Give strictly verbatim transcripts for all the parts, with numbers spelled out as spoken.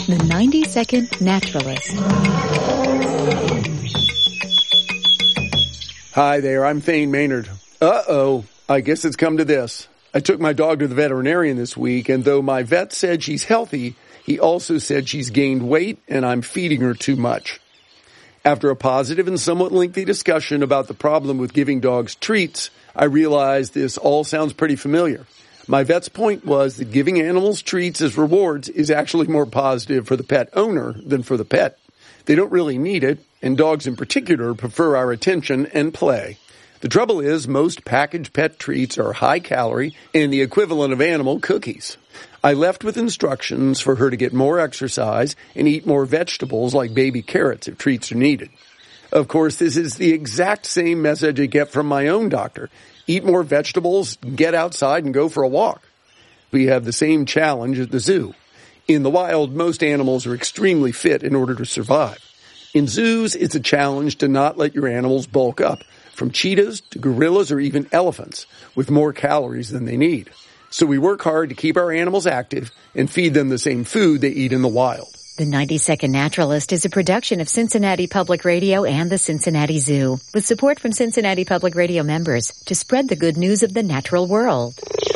The ninety-second Naturalist. Hi there, I'm Thane Maynard. Uh-oh, I guess it's come to this. I took my dog to the veterinarian this week, and though my vet said she's healthy, he also said she's gained weight and I'm feeding her too much. After a positive and somewhat lengthy discussion about the problem with giving dogs treats, I realized this all sounds pretty familiar. My vet's point was that giving animals treats as rewards is actually more positive for the pet owner than for the pet. They don't really need it, and dogs in particular prefer our attention and play. The trouble is, most packaged pet treats are high-calorie and the equivalent of animal cookies. I left with instructions for her to get more exercise and eat more vegetables like baby carrots if treats are needed. Of course, this is the exact same message I get from my own doctor. Eat more vegetables, get outside, and go for a walk. We have the same challenge at the zoo. In the wild, most animals are extremely fit in order to survive. In zoos, it's a challenge to not let your animals bulk up, from cheetahs to gorillas or even elephants, with more calories than they need. So we work hard to keep our animals active and feed them the same food they eat in the wild. The ninety-second Naturalist is a production of Cincinnati Public Radio and the Cincinnati Zoo, with support from Cincinnati Public Radio members to spread the good news of the natural world.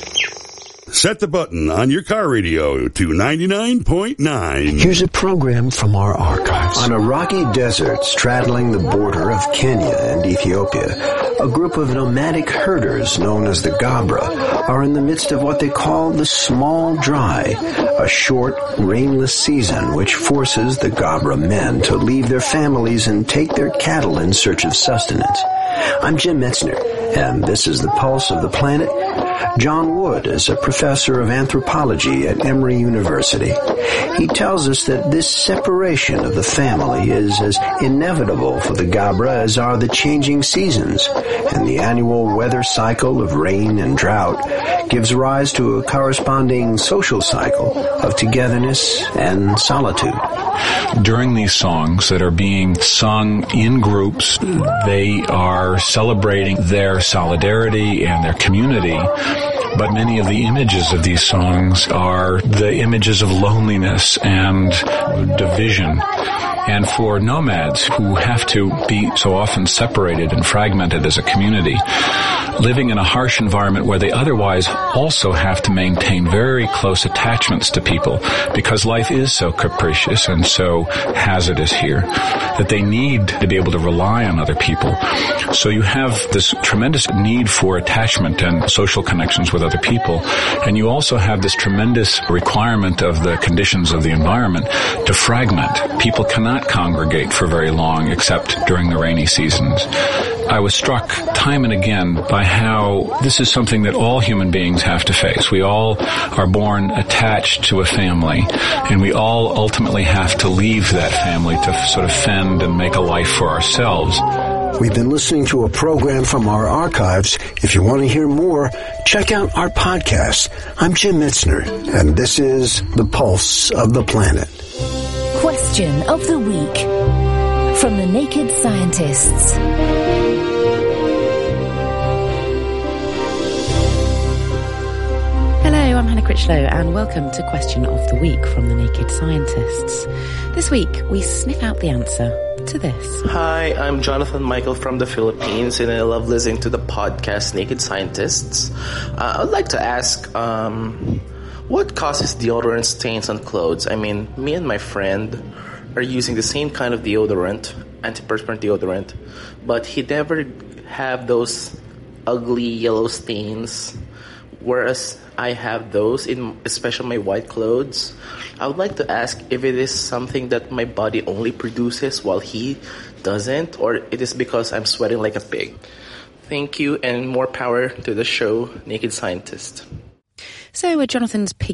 Set the button on your car radio to ninety-nine point nine. Here's a program from our archives. On a rocky desert straddling the border of Kenya and Ethiopia, a group of nomadic herders known as the Gabra are in the midst of what they call the small dry, a short, rainless season which forces the Gabra men to leave their families and take their cattle in search of sustenance. I'm Jim Metzner, and this is the Pulse of the Planet. John Wood is a professor of anthropology at Emory University. He tells us that this separation of the family is as inevitable for the Gabra as are the changing seasons, and the annual weather cycle of rain and drought gives rise to a corresponding social cycle of togetherness and solitude. During these songs that are being sung in groups, they are celebrating their solidarity and their community. But many of the images of these songs are the images of loneliness and division. And for nomads who have to be so often separated and fragmented as a community, living in a harsh environment where they otherwise also have to maintain very close attachments to people because life is so capricious and so hazardous here that they need to be able to rely on other people. So you have this tremendous need for attachment and social connections with other people, and you also have this tremendous requirement of the conditions of the environment to fragment. People cannot congregate for very long except during the rainy seasons. I was struck time and again by how this is something that all human beings have to face. We all are born attached to a family, and we all ultimately have to leave that family to sort of fend and make a life for ourselves. We've been listening to a program from our archives. If you want to hear more, check out our podcast. I'm Jim Metzner, and this is The Pulse of the Planet. Question of the Week from the Naked Scientists. Hello, I'm Hannah Critchlow, and welcome to Question of the Week from the Naked Scientists. This week, we sniff out the answer to this. Hi, I'm Jonathan Michael from the Philippines, and I love listening to the podcast Naked Scientists. Uh, I'd like to ask, um, what causes deodorant stains on clothes? I mean, me and my friend are using the same kind of deodorant, antiperspirant deodorant, but he never have those ugly yellow stains, whereas I have those, in especially my white clothes. I would like to ask if it is something that my body only produces while he doesn't, or it is because I'm sweating like a pig. Thank you, and more power to the show, Naked Scientist. So, uh, Jonathan's pig